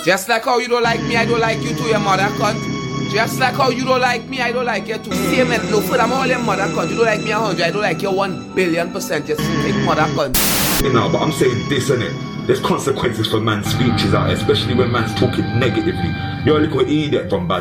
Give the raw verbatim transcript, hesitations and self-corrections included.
Just like how you don't like me, I don't like you too, your mother cunt. Just like how you don't like me, I don't like you too. Same and no food, I'm all your mother cunt. You don't like me a hundred, I don't like you one billion percent. You think mother cunt. You know, but I'm saying this, innit? There's consequences for man's speeches out, especially when man's talking negatively. You're a little idiot, Bombay.